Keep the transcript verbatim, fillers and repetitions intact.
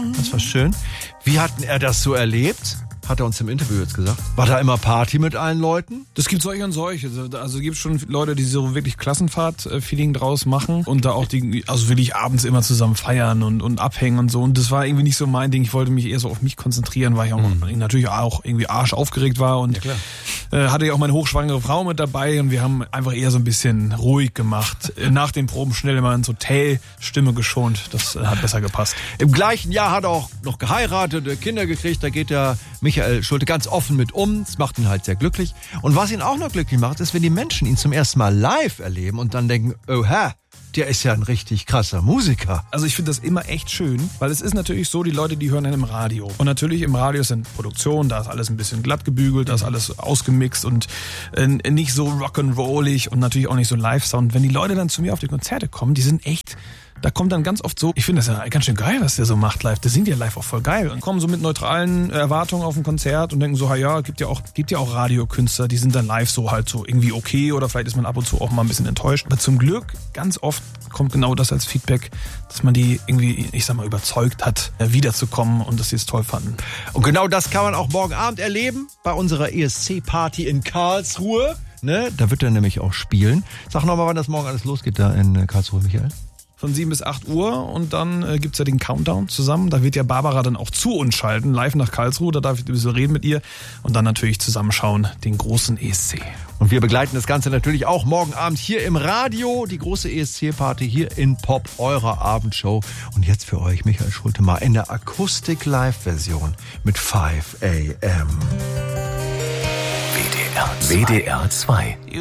Das war schön. Wie hat er das so erlebt? Hat er uns im Interview jetzt gesagt. War da immer Party mit allen Leuten? Das gibt solche und solche. Also es gibt schon Leute, die so wirklich Klassenfahrt-Feeling draus machen und da auch die, also wirklich abends immer zusammen feiern und, und abhängen und so. Und das war irgendwie nicht so mein Ding. Ich wollte mich eher so auf mich konzentrieren, weil ich auch mhm. natürlich auch irgendwie arsch aufgeregt war und ja, klar. Äh, hatte ja auch meine hochschwangere Frau mit dabei und wir haben einfach eher so ein bisschen ruhig gemacht. Nach den Proben schnell immer ins Hotel, Stimme geschont. Das äh, hat besser gepasst. Im gleichen Jahr hat er auch noch geheiratet, Kinder gekriegt. Da geht der Michael Schulte ganz offen mit um. Das macht ihn halt sehr glücklich. Und was ihn auch noch glücklich macht, ist, wenn die Menschen ihn zum ersten Mal live erleben und dann denken, oha, der ist ja ein richtig krasser Musiker. Also ich finde das immer echt schön, weil es ist natürlich so, die Leute, die hören dann im Radio. Und natürlich im Radio sind Produktionen, da ist alles ein bisschen glatt gebügelt, da ist alles ausgemixt und äh, nicht so rock'n'rollig und natürlich auch nicht so Live-Sound. Wenn die Leute dann zu mir auf die Konzerte kommen, die sind echt... Da kommt dann ganz oft so, ich finde das ja ganz schön geil, was der so macht live. Das singt ja live auch voll geil. Und kommen so mit neutralen Erwartungen auf ein Konzert und denken so, ja, gibt ja auch, gibt ja auch Radiokünstler, die sind dann live so halt so irgendwie okay oder vielleicht ist man ab und zu auch mal ein bisschen enttäuscht. Aber zum Glück, ganz oft kommt genau das als Feedback, dass man die irgendwie, ich sag mal, überzeugt hat, wiederzukommen und dass sie es toll fanden. Und genau das kann man auch morgen Abend erleben bei unserer E S C-Party in Karlsruhe. Ne? Da wird er nämlich auch spielen. Sag nochmal, wann das morgen alles losgeht da in Karlsruhe, Michael. Von sieben bis acht Uhr und dann äh, gibt's ja den Countdown zusammen. Da wird ja Barbara dann auch zu uns schalten, live nach Karlsruhe. Da darf ich ein bisschen reden mit ihr und dann natürlich zusammenschauen, den großen E S C. Und wir begleiten das Ganze natürlich auch morgen Abend hier im Radio. Die große E S C-Party hier in Pop, eurer Abendshow. Und jetzt für euch Michael Schulte mal in der Akustik-Live-Version mit five a m W D R zwei.